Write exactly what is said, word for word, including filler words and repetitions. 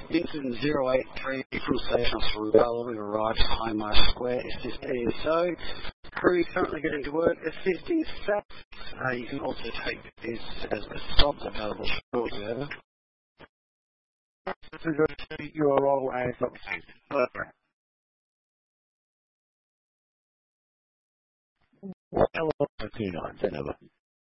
Incident zero eight three from Station Rubella. We've arrived at Highmarsh Square, assist E S O. Crew is currently getting to work, assisting staff. Uh, you can also take this as a stop available shortly over. Your role as Over. Hello, two nine, ten over.